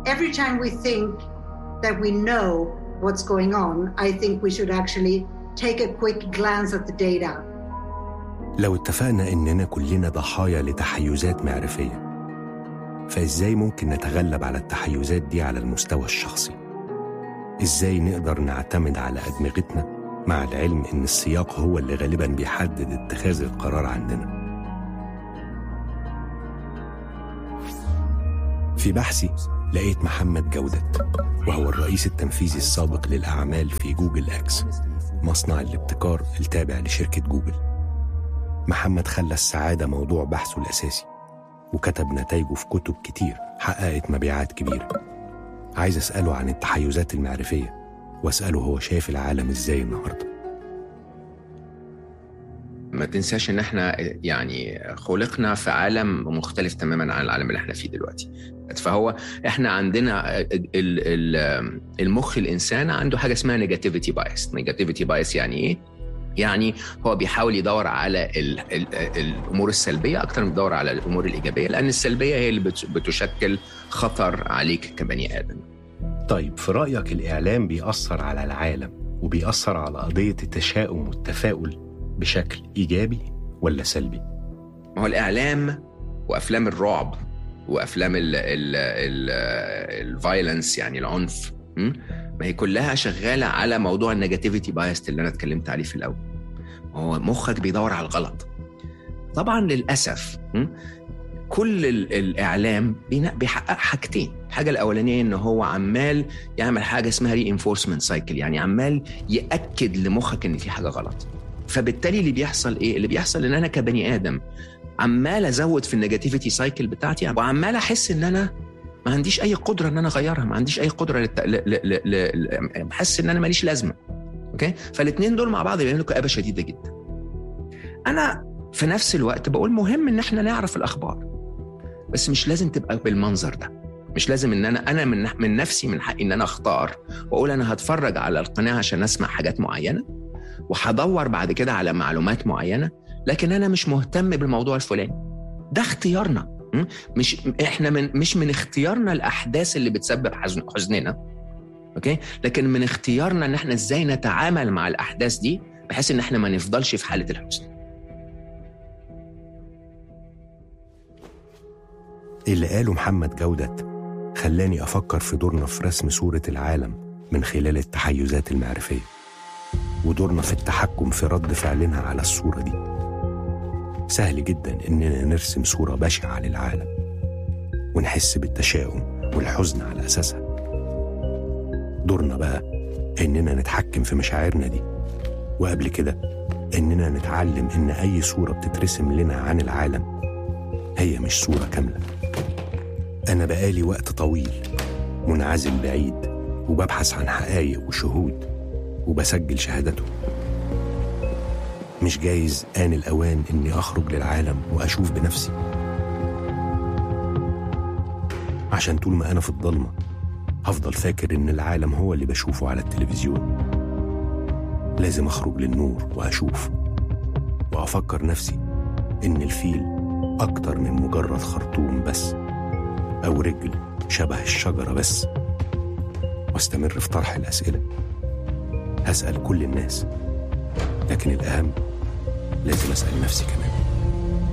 every time we think that we know what's going on, I think we should actually take a quick glance at the data. لو اتفقنا إننا كلنا ضحايا لتحيزات معرفية، فإزاي ممكن نتغلب على التحيزات دي على المستوى الشخصي؟ إزاي نقدر نعتمد على أدمغتنا مع العلم إن السياق هو اللي غالباً بيحدد اتخاذ القرار عندنا؟ في بحثي لقيت محمد جودة، وهو الرئيس التنفيذي السابق للأعمال في جوجل أكس، مصنع الابتكار التابع لشركة جوجل. محمد خلى السعادة موضوع بحثه الأساسي، وكتب نتائجه في كتب كتير حققت مبيعات كبيرة. عايز أسأله عن التحيزات المعرفية، وأسأله هو شايف العالم إزاي النهاردة. ما تنساش إن إحنا يعني خلقنا في عالم مختلف تماماً عن العالم اللي إحنا فيه دلوقتي. فهو إحنا عندنا المخ الإنسان عنده حاجة اسمها negativity bias. negativity bias يعني إيه؟ يعني هو بيحاول يدور على الأمور السلبية أكتر من يدور على الأمور الإيجابية، لأن السلبية هي اللي بتشكل خطر عليك كبني آدم. طيب في رأيك الإعلام بيأثر على العالم وبيأثر على قضية التشاؤم والتفاؤل بشكل إيجابي ولا سلبي؟ ما هو الإعلام وأفلام الرعب وأفلام الفايلنس يعني العنف، ما هي كلها شغالة على موضوع النيجاتيفيتي بايست اللي أنا اتكلمت عليه في الأول. هو مخك بيدور على الغلط. طبعا للأسف كل الإعلام بيحقق حاجتين. الحاجة الأولانية إنه هو عمال يعمل حاجة اسمها reinforcement cycle، يعني عمال يأكد لمخك إن في حاجة غلط. فبالتالي اللي بيحصل إيه؟ اللي بيحصل إن أنا كبني آدم عمال أزود في النيجاتيفيتي سايكل بتاعتي، وعمال أحس إن أنا ما عنديش أي قدرة إن أنا أغيرها، ما عنديش أي قدرة بحس إن أنا ماليش لازمة. أوكي؟ فالاثنين دول مع بعض بيعملوا كآبة شديدة جدا. أنا في نفس الوقت بقول مهم إن إحنا نعرف الأخبار، بس مش لازم تبقى بالمنظر ده. مش لازم إن أنا من نفسي من حقي إن أنا أختار وأقول أنا هتفرج على القناة عشان أسمع حاجات معينة وهدور بعد كده على معلومات معينة، لكن أنا مش مهتم بالموضوع الفلاني. ده اختيارنا، إحنا مش من اختيارنا الأحداث اللي بتسبب حزننا، أوكي؟ لكن من اختيارنا إن إحنا إزاي نتعامل مع الأحداث دي بحيث إن إحنا ما نفضلش في حالة الحزن. اللي قاله محمد جودة خلاني أفكر في دورنا في رسم صورة العالم من خلال التحيزات المعرفية، ودورنا في التحكم في رد فعلنا على الصورة دي. سهل جدا إننا نرسم صورة بشعة للعالم ونحس بالتشاؤم والحزن على أساسها. دورنا بقى إننا نتحكم في مشاعرنا دي، وقبل كده إننا نتعلم إن أي صورة بتترسم لنا عن العالم هي مش صورة كاملة. أنا بقالي وقت طويل منعزل بعيد، وببحث عن حقائق وشهود وبسجل شهادته. مش جايز آن الأوان إني أخرج للعالم وأشوف بنفسي؟ عشان طول ما أنا في الضلمة هفضل فاكر إن العالم هو اللي بشوفه على التلفزيون. لازم أخرج للنور وأشوف وأفكر نفسي إن الفيل أكتر من مجرد خرطوم بس، أو رجل شبه الشجرة بس، واستمر في طرح الأسئلة. هسأل كل الناس، لكن الأهم لازم أسأل نفسي كمان.